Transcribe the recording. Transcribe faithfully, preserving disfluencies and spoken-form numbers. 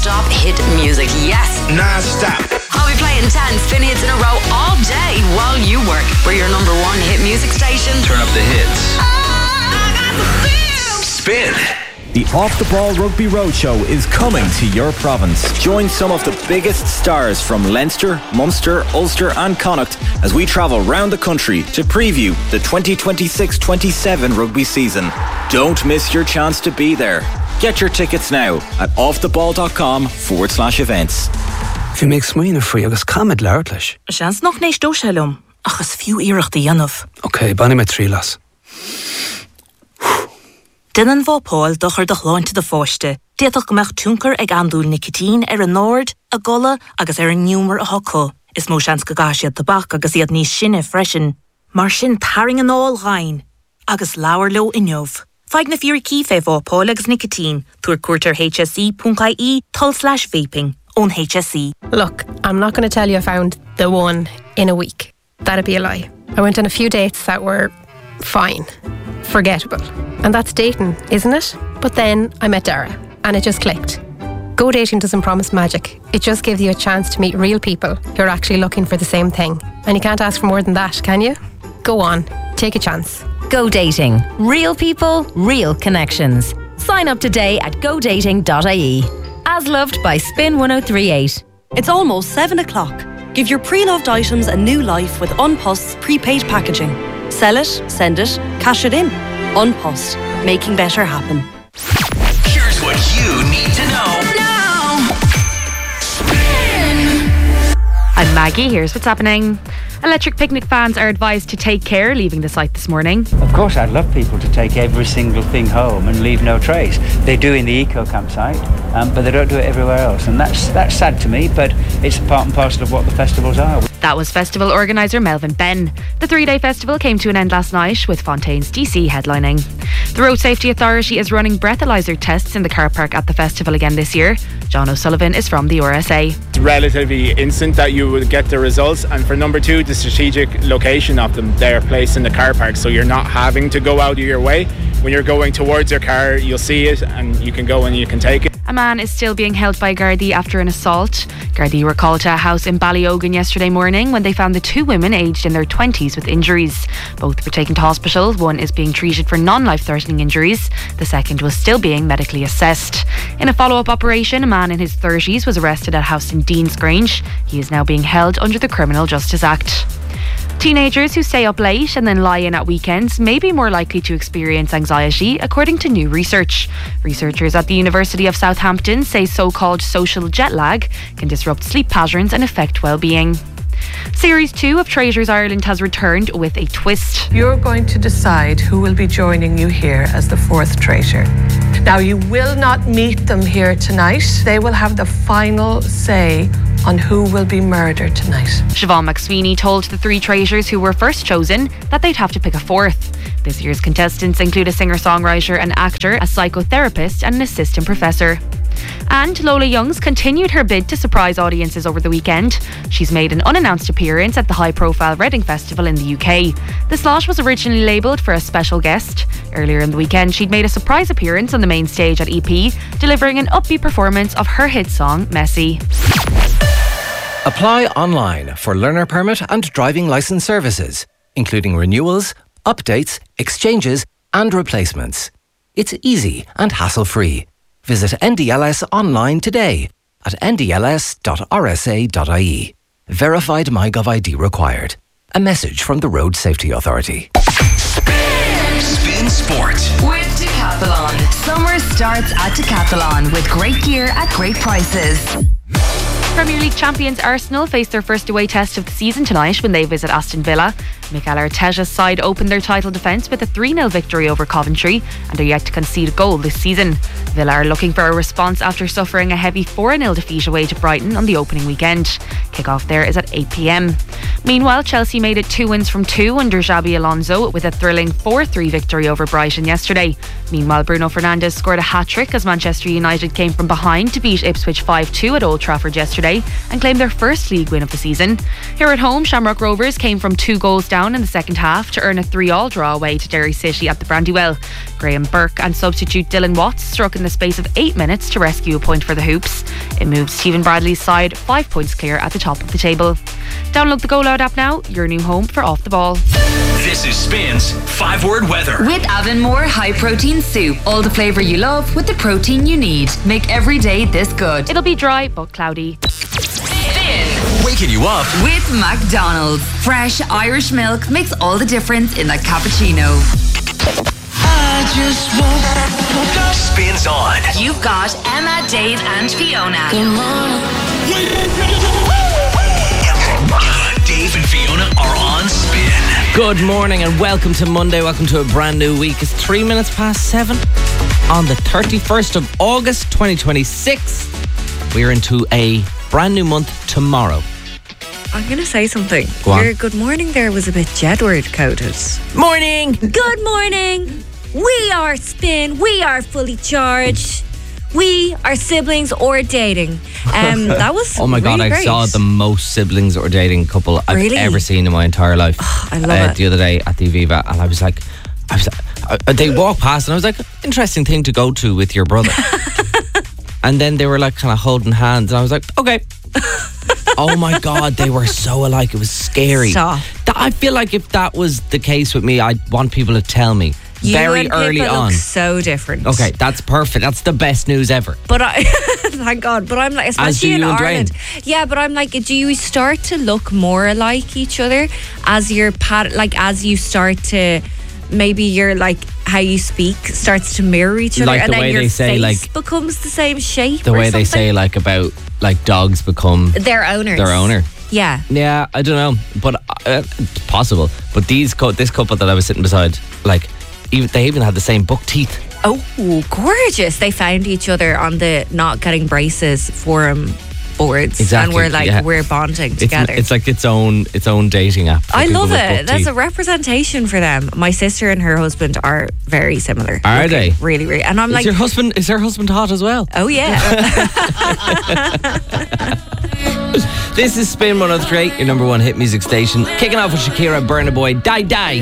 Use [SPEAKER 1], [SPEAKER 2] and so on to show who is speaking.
[SPEAKER 1] non-stop hit music. Yes,
[SPEAKER 2] non-stop.
[SPEAKER 1] I'll be playing ten spin hits in a row all day while you work. We're your number one hit music station.
[SPEAKER 2] Turn up the hits.
[SPEAKER 1] Oh, I got the feel.
[SPEAKER 2] Spin.
[SPEAKER 3] The Off the Ball Rugby Roadshow is coming to your province. Join some of the biggest stars from Leinster, Munster, Ulster and Connacht as we travel round the country to preview the twenty twenty-six twenty-seven rugby season. Don't miss your chance to be there. Get your tickets now at offtheball.com forward slash events.
[SPEAKER 4] Fi méid smaoine faoi agus camid leabhart leis.
[SPEAKER 5] Seans noch nééis dóiselumm, achas fiú iirecht a dhéanamh.
[SPEAKER 4] Ok, banna me trí las.
[SPEAKER 5] Dinan bhópáil dochar do chláinte de fáiste. Déadach gomach túncar ag andúil nicotín ar an nóir, a gola agus ar an nniúmar a hoco. Is mó seans go gáisiad tabach agus iad níos sinne freisin. Mar sin taring an áil ghain, agus leabhar leo inneomh. Feig na fiúri cífe bhópáil agus nicotín, tuair cuairtar H S E dot I E tull slash vaping on H S E.
[SPEAKER 6] Look, I'm not going to tell you I found the one in a week. That'd be a lie. I went on a few dates that were fine, forgettable. And that's dating, isn't it? But then I met Dara, and it just clicked. Go dating doesn't promise magic. It just gives you a chance to meet real people who are actually looking for the same thing. And you can't ask for more than that, can you? Go on, take a chance.
[SPEAKER 7] Go dating. Real people, real connections. Sign up today at go dating dot I E. As loved by Spin one oh three eight.
[SPEAKER 8] It's almost seven o'clock. Give your pre-loved items a new life with Unpost's prepaid packaging. Sell it, send it, cash it in. Unpost, making better happen.
[SPEAKER 2] Here's what you need to know now. Spin.
[SPEAKER 9] I'm Maggie, here's what's happening. Electric Picnic fans are advised to take care leaving the site this morning.
[SPEAKER 10] Of course, I'd love people to take every single thing home and leave no trace. They do in the eco campsite, um, but they don't do it everywhere else. And that's that's sad to me, but it's part and parcel of what the festivals are.
[SPEAKER 9] That was festival organiser Melvin Ben. The three-day festival came to an end last night with Fontaine's D C headlining. The Road Safety Authority is running breathalyzer tests in the car park at the festival again this year. John O'Sullivan is from the R S A.
[SPEAKER 11] It's relatively instant that you will get the results, and for number two, the strategic location of them. They're placed in the car park, so you're not having to go out of your way. When you're going towards your car, you'll see it and you can go and you can take it.
[SPEAKER 9] A man is still being held by Gardaí after an assault. Gardaí were called to a house in Ballyogan yesterday morning when they found the two women aged in their twenties with injuries. Both were taken to hospital. One is being treated for non-life-threatening injuries. The second was still being medically assessed. In a follow-up operation, a man in his thirties was arrested at a house in Deansgrange. He is now being held under the Criminal Justice Act. Teenagers who stay up late and then lie in at weekends may be more likely to experience anxiety, according to new research. Researchers at the University of Southampton say so-called social jet lag can disrupt sleep patterns and affect well-being. Series two of Traitors Ireland has returned with a twist.
[SPEAKER 12] You're going to decide who will be joining you here as the fourth traitor. Now, you will not meet them here tonight. They will have the final say on who will be murdered tonight.
[SPEAKER 9] Siobhan McSweeney told the three traitors who were first chosen that they'd have to pick a fourth. This year's contestants include a singer-songwriter, an actor, a psychotherapist and an assistant professor. And Lola Youngs continued her bid to surprise audiences over the weekend. She's made an unannounced appearance at the high-profile Reading Festival in the U K. The slot was originally labelled for a special guest. Earlier in the weekend, she'd made a surprise appearance on the main stage at E P, delivering an upbeat performance of her hit song, Messy.
[SPEAKER 13] Apply online for learner permit and driving licence services, including renewals, updates, exchanges and replacements. It's easy and hassle-free. Visit N D L S online today at n d l s dot r s a dot i e. Verified MyGov I D required. A message from the Road Safety Authority.
[SPEAKER 2] Spin, Spin Sport
[SPEAKER 1] with Decathlon. Summer starts at Decathlon with great gear at great prices.
[SPEAKER 9] Premier League champions Arsenal face their first away test of the season tonight when they visit Aston Villa. Mikel Arteta's side opened their title defence with a three nil victory over Coventry and are yet to concede a goal this season. Villa are looking for a response after suffering a heavy four nil defeat away to Brighton on the opening weekend. Kick-off there is at eight p m. Meanwhile, Chelsea made it two wins from two under Xabi Alonso with a thrilling four three victory over Brighton yesterday. Meanwhile, Bruno Fernandes scored a hat-trick as Manchester United came from behind to beat Ipswich five two at Old Trafford yesterday and claim their first league win of the season. Here at home, Shamrock Rovers came from two goals down down in the second half to earn a three all draw away to Derry City at the Brandywell. Graham Burke and substitute Dylan Watts struck in the space of eight minutes to rescue a point for the Hoops. It moves Stephen Bradley's side five points clear at the top of the table. Download the Go Loud app now, your new home for Off the Ball.
[SPEAKER 2] This is Spin's five word weather.
[SPEAKER 1] With Avonmore High Protein Soup. All the flavour you love with the protein you need. Make every day this good.
[SPEAKER 9] It'll be dry but cloudy.
[SPEAKER 1] Spin.
[SPEAKER 2] Waking you up
[SPEAKER 1] With McDonald's. Fresh Irish milk makes all the difference in that cappuccino.
[SPEAKER 2] I just woke up. Spins on.
[SPEAKER 1] You've got Emma, Dave and Fiona.
[SPEAKER 2] Good morning. Dave and Fiona are on Spin.
[SPEAKER 14] Good morning and welcome to Monday. Welcome to a brand new week. It's three minutes past seven on the thirty-first of August twenty twenty-six. We're into a brand new month tomorrow.
[SPEAKER 15] I'm going to say something.
[SPEAKER 14] Go on.
[SPEAKER 15] Your good morning there was a bit Jedward coded.
[SPEAKER 14] Morning!
[SPEAKER 15] Good morning! We are Spin. We are fully charged. We are siblings or dating. Um, that was
[SPEAKER 14] oh my god,
[SPEAKER 15] really
[SPEAKER 14] I
[SPEAKER 15] great.
[SPEAKER 14] saw the most siblings or dating couple I've
[SPEAKER 15] Really?
[SPEAKER 14] ever seen in my entire life.
[SPEAKER 15] Oh, I love
[SPEAKER 14] uh,
[SPEAKER 15] it.
[SPEAKER 14] The other day at the Aviva, and I was like, I was, uh, they walked past, and I was like, interesting thing to go to with your brother. And then they were like kind of holding hands, and I was like, okay. Oh my god, they were so alike. It was scary.
[SPEAKER 15] Stop.
[SPEAKER 14] That, I feel like if that was the case with me, I'd want people to tell me
[SPEAKER 15] You
[SPEAKER 14] very
[SPEAKER 15] and
[SPEAKER 14] early
[SPEAKER 15] Pippa
[SPEAKER 14] on.
[SPEAKER 15] look so different.
[SPEAKER 14] Okay, that's perfect. That's the best news ever.
[SPEAKER 15] But I, thank God. But I'm like, especially
[SPEAKER 14] do
[SPEAKER 15] in
[SPEAKER 14] you and
[SPEAKER 15] Ireland. Yeah, but I'm like, do you start to look more like each other as your pat, like as you start to, maybe your like how you speak starts to mirror each other,
[SPEAKER 14] Like
[SPEAKER 15] and
[SPEAKER 14] the
[SPEAKER 15] then
[SPEAKER 14] way
[SPEAKER 15] your
[SPEAKER 14] they say,
[SPEAKER 15] face
[SPEAKER 14] like-
[SPEAKER 15] becomes the same shape.
[SPEAKER 14] The
[SPEAKER 15] or
[SPEAKER 14] way they say
[SPEAKER 15] something.
[SPEAKER 14] like about like dogs become
[SPEAKER 15] their owners.
[SPEAKER 14] their owner.
[SPEAKER 15] Yeah.
[SPEAKER 14] Yeah, I don't know, but uh, it's possible. But these co- this couple that I was sitting beside, like, even they even had the same buck teeth.
[SPEAKER 15] Oh, gorgeous! They found each other on the not getting braces forum boards,
[SPEAKER 14] Exactly,
[SPEAKER 15] and we're like
[SPEAKER 14] yeah.
[SPEAKER 15] we're bonding
[SPEAKER 14] It's,
[SPEAKER 15] together.
[SPEAKER 14] it's like its own its own dating app. for
[SPEAKER 15] I
[SPEAKER 14] people
[SPEAKER 15] love
[SPEAKER 14] with
[SPEAKER 15] it.
[SPEAKER 14] buck
[SPEAKER 15] That's
[SPEAKER 14] teeth.
[SPEAKER 15] a representation for them. My sister and her husband are very similar.
[SPEAKER 14] Are
[SPEAKER 15] looking.
[SPEAKER 14] they?
[SPEAKER 15] Really, really. And I'm
[SPEAKER 14] Is
[SPEAKER 15] like,
[SPEAKER 14] your husband is her husband hot as well?
[SPEAKER 15] oh yeah.
[SPEAKER 14] This is Spin one oh three, your number one hit music station. Kicking off with Shakira, Burna Boy, Die Die.